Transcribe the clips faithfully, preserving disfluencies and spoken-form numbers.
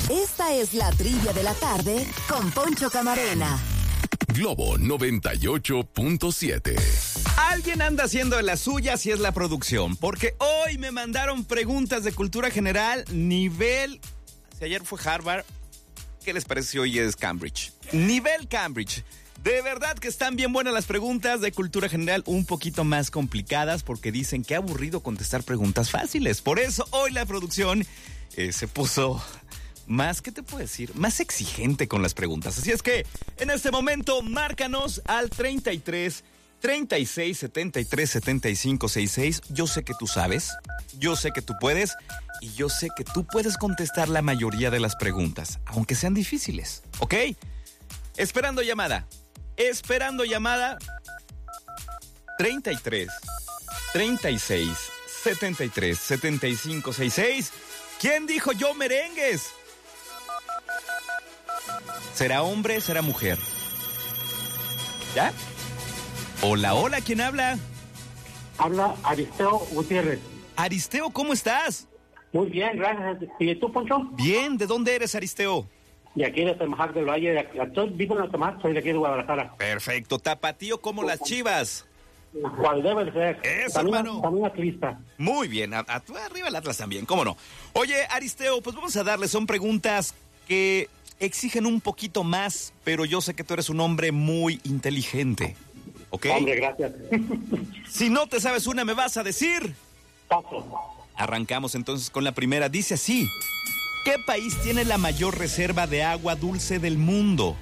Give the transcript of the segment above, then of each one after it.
Esta es la trivia de la tarde con Poncho Camarena. Globo noventa y ocho punto siete. Alguien anda haciendo de las suyas y es la producción, porque hoy me mandaron preguntas de cultura general nivel, si ayer fue Harvard, ¿qué les parece si hoy es Cambridge? Nivel Cambridge. De verdad que están bien buenas las preguntas de cultura general, un poquito más complicadas porque dicen que aburrido contestar preguntas fáciles. Por eso hoy la producción eh, se puso más, ¿qué te puedo decir? Más exigente con las preguntas. Así es que en este momento márcanos al treinta y tres, treinta y seis, setenta y tres, setenta y cinco, sesenta y seis. Yo sé que tú sabes, yo sé que tú puedes y yo sé que tú puedes contestar la mayoría de las preguntas, aunque sean difíciles, ¿ok? Esperando llamada. Esperando llamada treinta y tres, treinta y seis, setenta y tres, setenta y cinco, sesenta y seis. ¿Quién dijo yo merengues? ¿Será hombre? ¿Será mujer? ¿Ya? Hola, hola, ¿quién habla? Habla Aristeo Gutiérrez. Aristeo, ¿cómo estás? Muy bien, gracias. ¿Y tú, Poncho? Bien, ¿de dónde eres, Aristeo? De aquí de Atemajac del Valle, de aquí, yo vivo en Atemajac, soy de aquí de Guadalajara. Perfecto, tapatío como las Chivas. ¿Cuál debe de ser? Eso, también, hermano. También atlista. Muy bien, a, a, arriba el Atlas también, ¿cómo no? Oye, Aristeo, pues vamos a darle, son preguntas que exigen un poquito más, pero yo sé que tú eres un hombre muy inteligente, ¿ok? Hombre, gracias. Si no te sabes una, me vas a decir. Paso. Arrancamos entonces con la primera, dice así. ¿Qué país tiene la mayor reserva de agua dulce del mundo?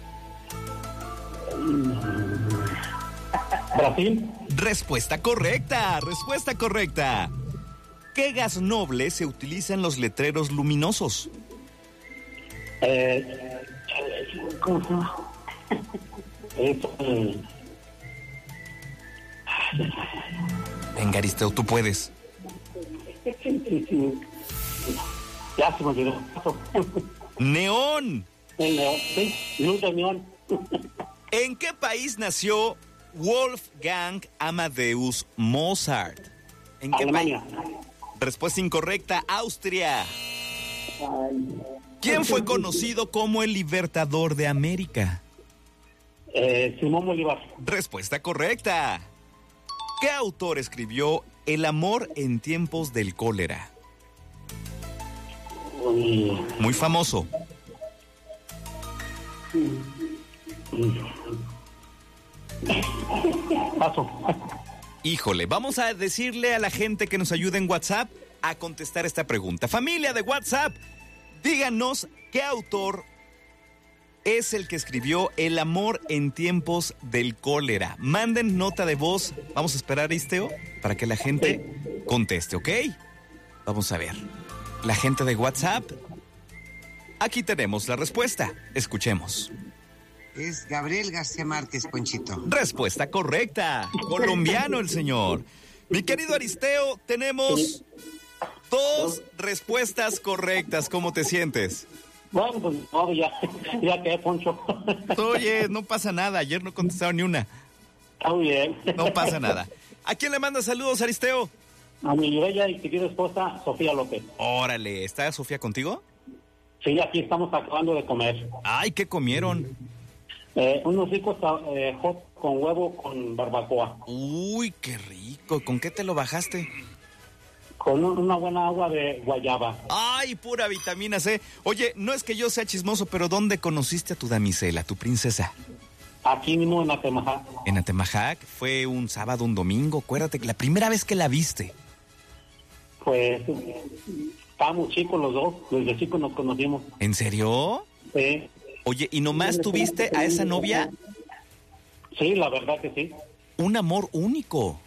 Brasil. Respuesta correcta, respuesta correcta. ¿Qué gas noble se utiliza en los letreros luminosos? Eh, ¿Cómo se llama? Es, eh, Venga, Aristeo, tú puedes. ya se me olvidó. ¡Neón! El neón, sí, luz de neón. ¿En qué país nació Wolfgang Amadeus Mozart? ¿En qué Alemania. país? Respuesta incorrecta, Austria. ¿Quién fue conocido como el Libertador de América? Eh, Simón Bolívar. Respuesta correcta. ¿Qué autor escribió El amor en tiempos del cólera? Uy. Muy famoso. Paso. Híjole, vamos a decirle a la gente que nos ayude en WhatsApp a contestar esta pregunta. Familia de WhatsApp, díganos qué autor es el que escribió El amor en tiempos del cólera. Manden nota de voz. Vamos a esperar, Aristeo, para que la gente conteste, ¿ok? Vamos a ver. La gente de WhatsApp. Aquí tenemos la respuesta. Escuchemos. Es Gabriel García Márquez, Ponchito. Respuesta correcta. Colombiano el señor. Mi querido Aristeo, tenemos dos respuestas correctas. ¿Cómo te sientes? Bueno, pues no, ya, ya que Poncho. Oye, no pasa nada. Ayer no contestaron ni una. Está muy bien. No pasa nada. ¿A quién le manda saludos, Aristeo? A mi bella y querida esposa, Sofía López. Órale, ¿está Sofía contigo? Sí, aquí estamos acabando de comer. Ay, ¿qué comieron? Eh, unos ricos eh, hot con huevo con barbacoa. Uy, qué rico. ¿Con qué te lo bajaste? Con un, una buena agua de guayaba. Ay, pura vitamina C. Oye, no es que yo sea chismoso, pero ¿dónde conociste a tu damisela, tu princesa? Aquí mismo en Atemajac. En Atemajac. Fue un sábado, un domingo. Acuérdate que la primera vez que la viste. Pues estábamos chicos los dos, desde chicos nos conocimos. ¿En serio? Sí. Oye, ¿y nomás tuviste a esa novia? Sí, la verdad que sí. Un amor único.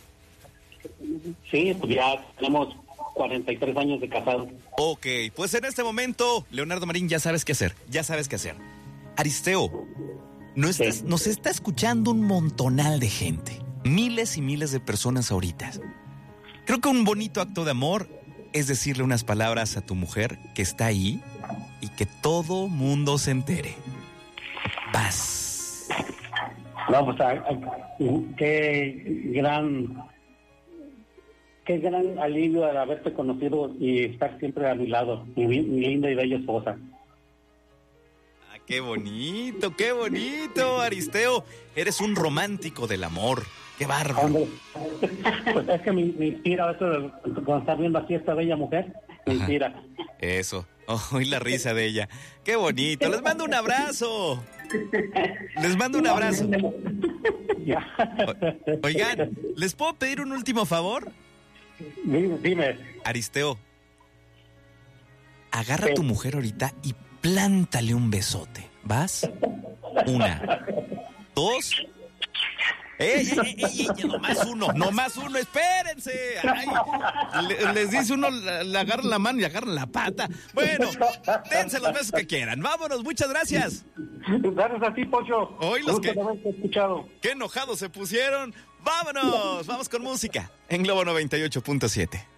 Sí, pues ya tenemos cuarenta y tres años de casados. Ok, pues en este momento, Leonardo Marín, ya sabes qué hacer, ya sabes qué hacer. Aristeo, no estás, Sí. nos está escuchando un montonal de gente, miles y miles de personas ahorita. Creo que un bonito acto de amor es decirle unas palabras a tu mujer que está ahí y que todo mundo se entere. Vas. No, pues a, a, qué gran, qué gran alivio al haberte conocido y estar siempre a mi lado, mi, mi linda y bella esposa. qué bonito, qué bonito, Aristeo. Eres un romántico del amor. Qué bárbaro. Hombre, pues es que me, me inspira eso de, cuando estás viendo aquí esta bella mujer, me inspira. Eso. Oh, y la risa de ella. Qué bonito. Les mando un abrazo. Les mando un abrazo. Ya. O- Oigan, ¿les puedo pedir un último favor? Dime, dime. Aristeo, agarra a tu mujer ahorita y plántale un besote. ¿Vas? Una, dos. ¡Ey, ey, ey, ey! Nomás uno, nomás uno, espérense. Ay, le- les dice uno, le, le agarran la mano y agarran la pata. Bueno, dense los besos que quieran. Vámonos, muchas gracias. Gracias a ti, Poncho. Hoy los Gusto que- de haberte escuchado. Qué enojados se pusieron. Vámonos, vamos con música en Globo noventa y ocho punto siete.